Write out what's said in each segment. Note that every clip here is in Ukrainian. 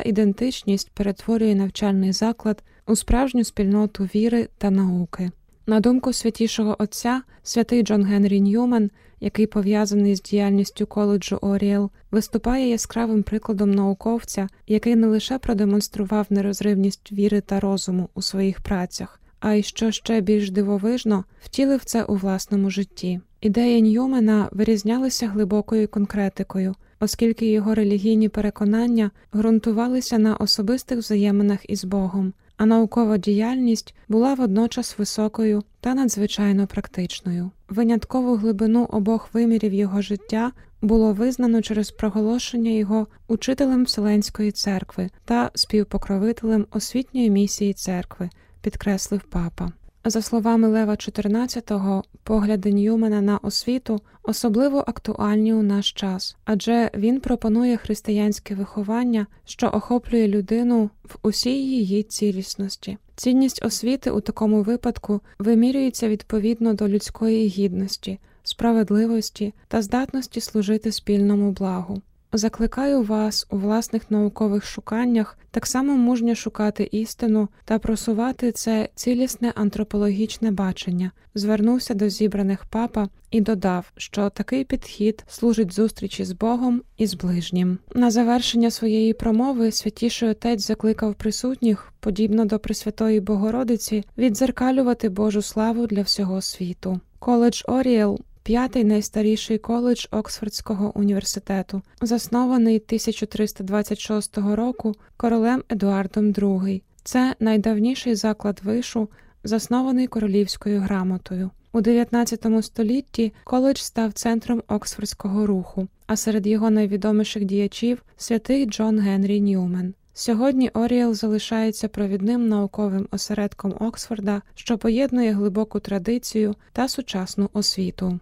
ідентичність перетворює навчальний заклад у справжню спільноту віри та науки. На думку Святішого Отця, святий Джон Генрі Ньюмен, який пов'язаний з діяльністю коледжу Оріел, виступає яскравим прикладом науковця, який не лише продемонстрував нерозривність віри та розуму у своїх працях, а й, що ще більш дивовижно, втілив це у власному житті. Ідеї Ньюмена вирізнялися глибокою конкретикою, оскільки його релігійні переконання ґрунтувалися на особистих взаєминах із Богом, а наукова діяльність була водночас високою та надзвичайно практичною. Виняткову глибину обох вимірів його життя було визнано через проголошення його учителем Вселенської церкви та співпокровителем освітньої місії церкви, підкреслив папа. За словами Лева XIV, погляди Ньюмена на освіту особливо актуальні у наш час, адже він пропонує християнське виховання, що охоплює людину в усій її цілісності. Цінність освіти у такому випадку вимірюється відповідно до людської гідності, справедливості та здатності служити спільному благу. Закликаю вас у власних наукових шуканнях так само мужньо шукати істину та просувати це цілісне антропологічне бачення, звернувся до зібраних папа і додав, що такий підхід служить зустрічі з Богом і з ближнім. На завершення своєї промови Святіший Отець закликав присутніх, подібно до Пресвятої Богородиці, віддзеркалювати Божу славу для всього світу. Коледж Оріел – п'ятий найстаріший коледж Оксфордського університету, заснований 1326 року королем Едуардом II. Це найдавніший заклад вишу, заснований королівською грамотою. У 19 столітті коледж став центром Оксфордського руху, а серед його найвідоміших діячів – святий Джон Генрі Ньюмен. Сьогодні Оріел залишається провідним науковим осередком Оксфорда, що поєднує глибоку традицію та сучасну освіту.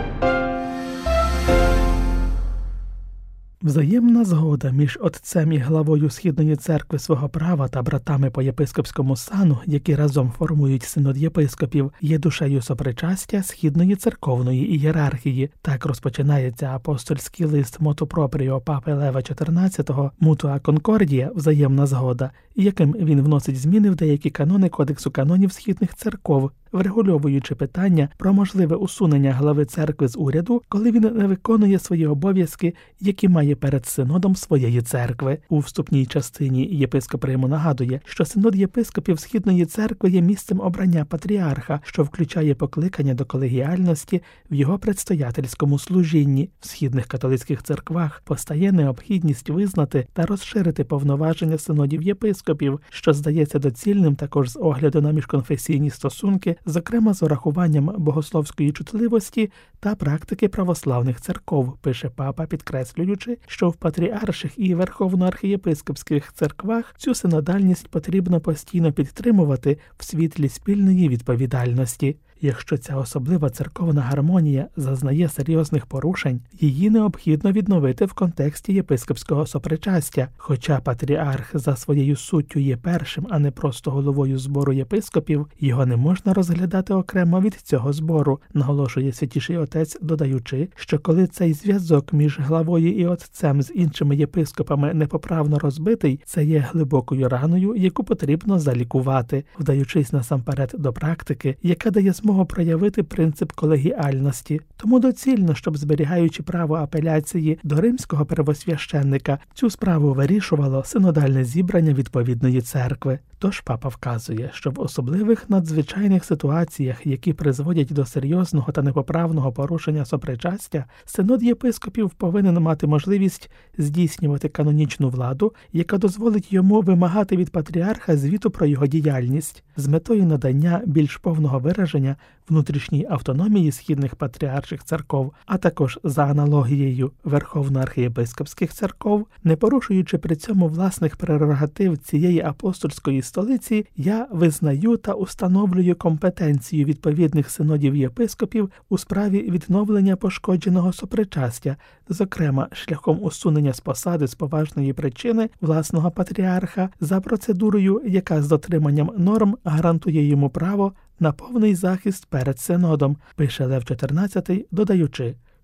Взаємна згода між отцем і главою Східної церкви свого права та братами по єпископському сану, які разом формують синод єпископів, є душею сопричастя Східної церковної ієрархії. Так розпочинається апостольський лист моту пропріо папи Лева XIV «Mutua Concordia» – взаємна згода, яким він вносить зміни в деякі канони Кодексу канонів східних церков, врегульовуючи питання про можливе усунення глави церкви з уряду, коли він не виконує свої обов'язки, які має перед синодом своєї церкви. У вступній частині єпископ Риму нагадує, що синод єпископів Східної церкви є місцем обрання патріарха, що включає покликання до колегіальності в його предстоятельському служінні. В східних католицьких церквах постає необхідність визнати та розширити повноваження синодів єпископів, що здається доцільним також з огляду на міжконфесійні стосунки, зокрема з урахуванням богословської чутливості та практики православних церков, пише папа, підкреслюючи, що в патріарших і верховноархієпископських церквах цю синодальність потрібно постійно підтримувати в світлі спільної відповідальності. Якщо ця особлива церковна гармонія зазнає серйозних порушень, її необхідно відновити в контексті єпископського сопричастя. Хоча патріарх за своєю суттю є першим, а не просто головою збору єпископів, його не можна розглядати окремо від цього збору, наголошує Святіший Отець, додаючи, що коли цей зв'язок між главою і отцем з іншими єпископами непоправно розбитий, це є глибокою раною, яку потрібно залікувати, вдаючись насамперед до практики, яка дає змогу проявити принцип колегіальності. Тому доцільно, щоб, зберігаючи право апеляції до римського первосвященника, цю справу вирішувало синодальне зібрання відповідної церкви. Тож папа вказує, що в особливих надзвичайних ситуаціях, які призводять до серйозного та непоправного порушення сопричастя, синод єпископів повинен мати можливість здійснювати канонічну владу, яка дозволить йому вимагати від патріарха звіту про його діяльність, з метою надання більш повного вираження внутрішній автономії східних патріарших церков, а також за аналогією верховноархієпископських церков, не порушуючи при цьому власних прерогатив цієї апостольської столиці, я визнаю та установлюю компетенцію відповідних синодів єпископів у справі відновлення пошкодженого сопричастя, зокрема шляхом усунення з посади з поважної причини власного патріарха за процедурою, яка з дотриманням норм гарантує йому право на повний захист перед синодом, пише Лев XIV, додаючи,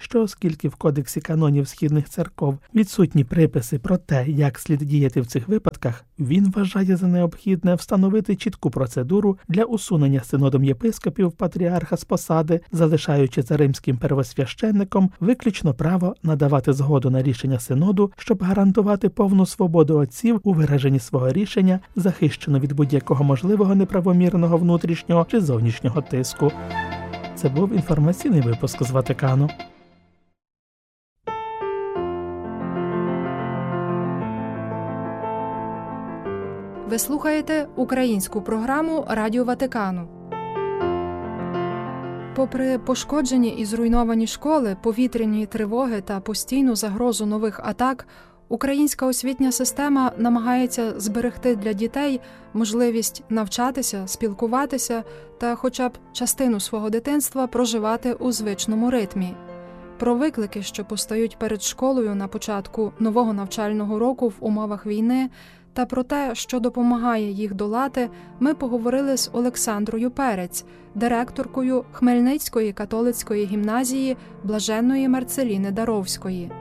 що оскільки в Кодексі канонів східних церков відсутні приписи про те, як слід діяти в цих випадках, він вважає за необхідне встановити чітку процедуру для усунення синодом єпископів патріарха з посади, залишаючи за римським первосвященником виключно право надавати згоду на рішення синоду, щоб гарантувати повну свободу отців у вираженні свого рішення, захищено від будь-якого можливого неправомірного внутрішнього чи зовнішнього тиску. Це був інформаційний випуск з Ватикану. Ви слухаєте українську програму Радіо Ватикану. Попри пошкоджені і зруйновані школи, повітряні тривоги та постійну загрозу нових атак, українська освітня система намагається зберегти для дітей можливість навчатися, спілкуватися та хоча б частину свого дитинства проживати у звичному ритмі. Про виклики, що постають перед школою на початку нового навчального року в умовах війни, та про те, що допомагає їх долати, ми поговорили з Олександрою Перець, директоркою Хмельницької католицької гімназії Блаженної Марцеліни Даровської.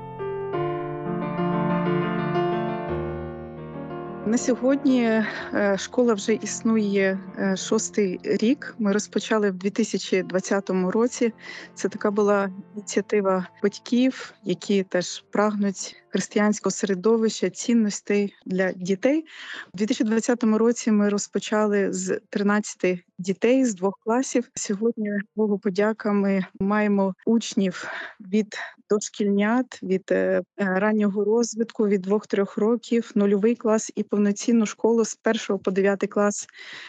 На сьогодні школа вже існує 6-й рік. Ми розпочали в 2020 році. Це така була ініціатива батьків, які теж прагнуть християнського середовища, цінностей для дітей. У 2020 році ми розпочали з 13 дітей з 2 класів. Сьогодні, Богу подяка, ми маємо учнів від дошкільнят, від раннього розвитку, від 2-3 років, 0-й клас і повноцінну школу з 1 по 9 клас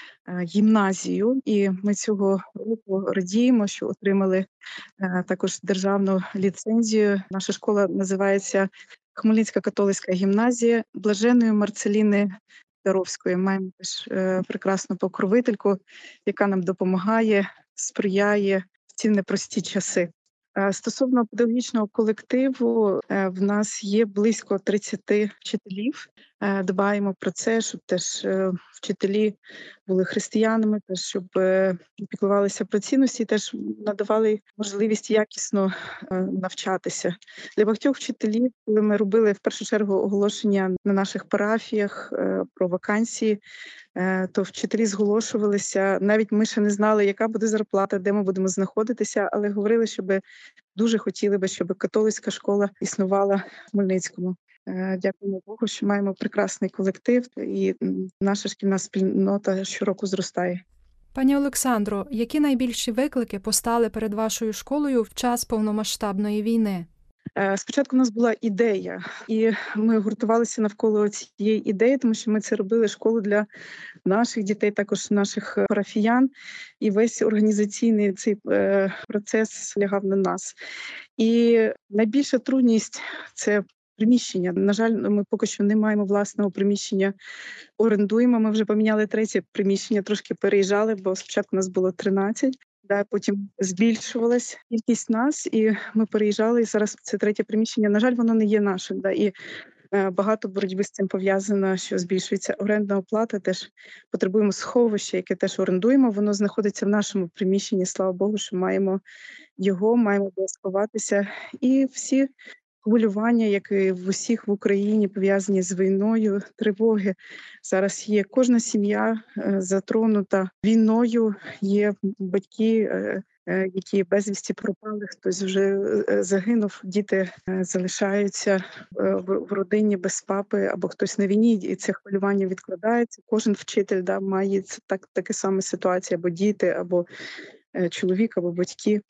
гімназію. І ми цього року радіємо, що отримали також державну ліцензію. Наша школа називається Хмельницька католицька гімназія Блаженної Марцеліни Даровської. Маємо теж прекрасну покровительку, яка нам допомагає, сприяє в ці непрості часи. Стосовно педагогічного колективу, в нас є близько 30 вчителів. Дбаємо про це, щоб теж вчителі були християнами, теж щоб піклувалися про цінності, теж надавали можливість якісно навчатися. Для багатьох вчителів, коли ми робили в першу чергу оголошення на наших парафіях про вакансії, то вчителі зголошувалися. Навіть ми ще не знали, яка буде зарплата, де ми будемо знаходитися, але говорили, щоб дуже хотіли би, щоб католицька школа існувала в Хмельницькому. Дякуємо Богу, що маємо прекрасний колектив, і наша шкільна спільнота щороку зростає. Пані Олександро, які найбільші виклики постали перед вашою школою в час повномасштабної війни? Спочатку у нас була ідея, і ми гуртувалися навколо цієї ідеї, тому що ми це робили школу для наших дітей, також наших парафіян, і весь організаційний цей процес лягав на нас. І найбільша трудність – це приміщення. На жаль, ми поки що не маємо власного приміщення, орендуємо. Ми вже поміняли 3-е приміщення, трошки переїжджали, бо спочатку нас було 13. Потім збільшувалась кількість нас, і ми переїжджали, і зараз це 3-е приміщення. На жаль, воно не є нашим. І багато боротьби з цим пов'язано, що збільшується орендна оплата. Теж потребуємо сховища, яке теж орендуємо. Воно знаходиться в нашому приміщенні. Слава Богу, що маємо його, маємо де сховатися. І всі хвилювання, як і в усіх в Україні, пов'язані з війною, тривоги. Зараз є кожна сім'я затронута війною, є батьки, які безвісті пропали, хтось вже загинув, діти залишаються в родині без папи, або хтось на війні, і це хвилювання відкладається. Кожен вчитель має таке саме ситуація, або діти, або чоловік, або батьки.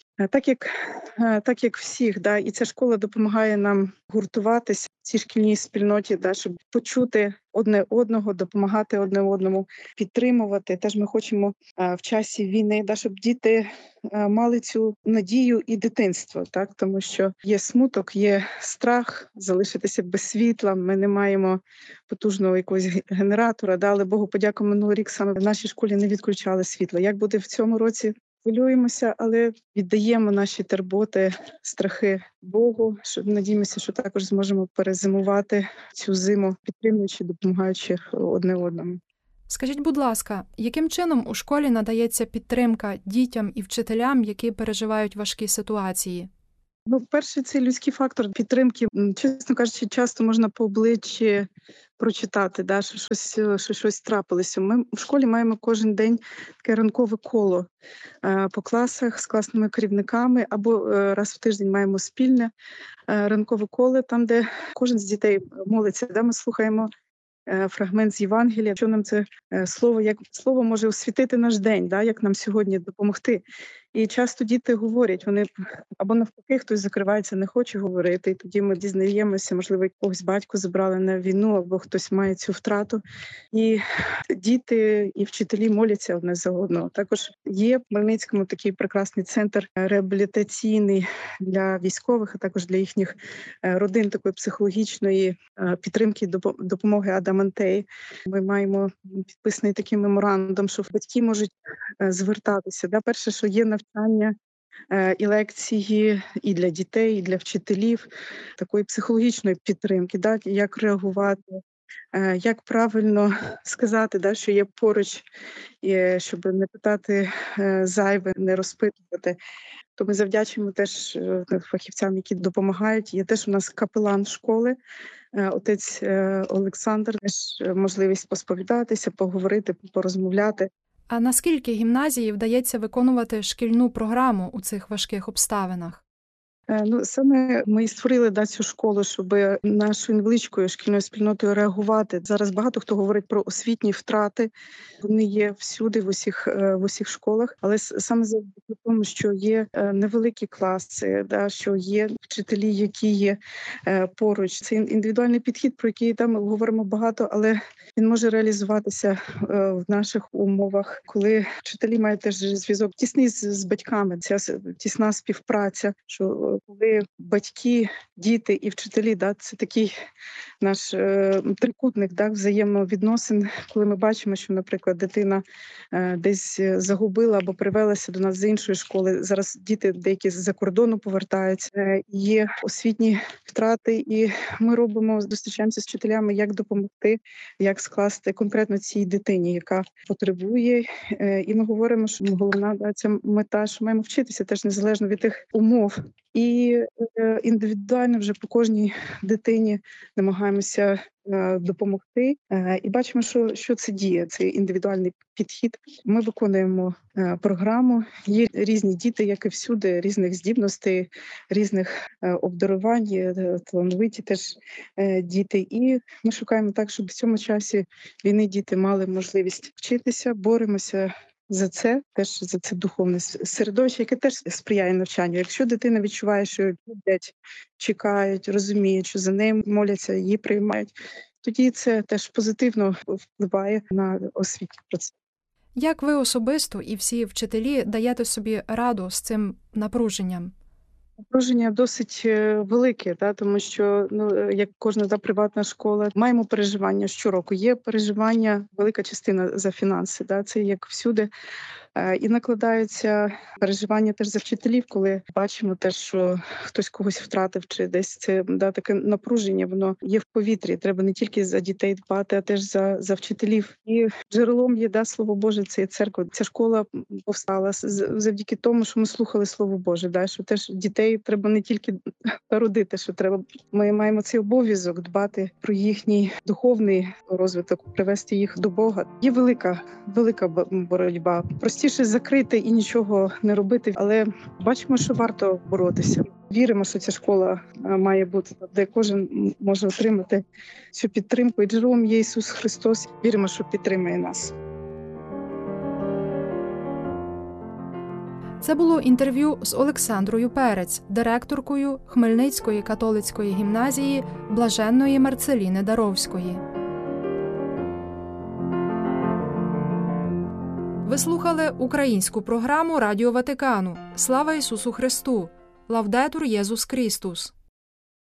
Так як всіх, і ця школа допомагає нам гуртуватися в цій шкільній спільноті, щоб почути одне одного, допомагати одне одному, підтримувати. Теж ми хочемо в часі війни, щоб діти мали цю надію і дитинство, тому що є смуток, є страх залишитися без світла. Ми не маємо потужного якогось генератора, але Богу подяка, минулий рік саме в нашій школі не відключали світло. Як буде в цьому році? Хвилюємося, але віддаємо наші турботи, страхи Богу, що надіємося, що також зможемо перезимувати цю зиму, підтримуючи, допомагаючи одне одному. Скажіть, будь ласка, яким чином у школі надається підтримка дітям і вчителям, які переживають важкі ситуації? Перший це людський фактор підтримки. Чесно кажучи, часто можна по обличчі прочитати, да, що щось трапилося. Ми в школі маємо кожен день таке ранкове коло по класах з класними керівниками, або раз в тиждень маємо спільне ранкове коло, там, де кожен з дітей молиться, де ми слухаємо фрагмент з Євангелія, що нам це слово, як слово може освітити наш день, да, як нам сьогодні допомогти. І часто діти говорять, вони або навпаки, хтось закривається, не хоче говорити, і тоді ми дізнаємося, можливо, якогось батька забрали на війну, або хтось має цю втрату. І діти і вчителі моляться одне за одного. Також є в Хмельницькому такий прекрасний центр реабілітаційний для військових, а також для їхніх родин, такої психологічної підтримки, допомоги Адамантеї. Ми маємо підписаний такий меморандум, що батьки можуть звертатися. Да? Перше, що є навчання і лекції і для дітей, і для вчителів, такої психологічної підтримки, да? Як реагувати, як правильно сказати, да, що є поруч, щоб не питати зайве, не розпитувати. То ми завдячуємо теж фахівцям, які допомагають. Є теж у нас капелан школи, отець Олександр, теж можливість посповідатися, поговорити, порозмовляти. А наскільки гімназії вдається виконувати шкільну програму у цих важких обставинах? Саме ми і створили цю школу, щоб нашою невеличкою шкільною спільнотою реагувати. Зараз багато хто говорить про освітні втрати. Вони є всюди, в усіх школах. Але саме завдяки тому, що є невеликі класи, що є вчителі, які є поруч. Це індивідуальний підхід, про який там ми говоримо багато, але він може реалізуватися в наших умовах, коли вчителі мають теж зв'язок тісний з батьками. Ця тісна співпраця, що коли батьки, діти і вчителі, це такий наш трикутник взаємовідносин, коли ми бачимо, що, наприклад, дитина десь загубила або привелася до нас з іншої школи. Зараз діти деякі з-за кордону повертаються, є освітні втрати, і ми зустрічаємося з вчителями, як допомогти, як скласти конкретно цій дитині, яка потребує. І ми говоримо, що головна ця мета, що маємо вчитися теж незалежно від тих умов. І індивідуально вже по кожній дитині намагаємося допомогти. І бачимо, що це діє, цей індивідуальний підхід. Ми виконуємо програму. Є різні діти, як і всюди, різних здібностей, різних обдарувань, талановиті теж діти. І ми шукаємо так, щоб в цьому часі війни діти мали можливість вчитися, боремося за це духовне середовище, яке теж сприяє навчанню. Якщо дитина відчуває, що люблять, чекають, розуміють, що за нею моляться, її приймають, тоді це теж позитивно впливає на освітній процес. Як ви особисто і всі вчителі даєте собі раду з цим напруженням? Напруження досить велике, тому що, як кожна приватна школа, маємо переживання щороку. Є переживання, велика частина за фінанси, це як всюди. І накладаються переживання теж за вчителів, коли бачимо те, що хтось когось втратив, чи десь це таке напруження, воно є в повітрі. Треба не тільки за дітей дбати, а теж за вчителів. І джерелом є Слово Боже, це є церква. Ця школа повстала завдяки тому, що ми слухали Слово Боже, що теж дітей треба не тільки родити, що треба. Ми маємо цей обов'язок дбати про їхній духовний розвиток, привести їх до Бога. Є велика боротьба. Простіше закрити і нічого не робити, але бачимо, що варто боротися. Віримо, що ця школа має бути, де кожен може отримати цю підтримку. І джерелом є Ісус Христос. Віримо, що підтримає нас. Це було інтерв'ю з Олександрою Перець, директоркою Хмельницької католицької гімназії Блаженної Марцеліни Даровської. Ви слухали українську програму Радіо Ватикану. Слава Ісусу Христу! Лавдетур Єсус Крістус!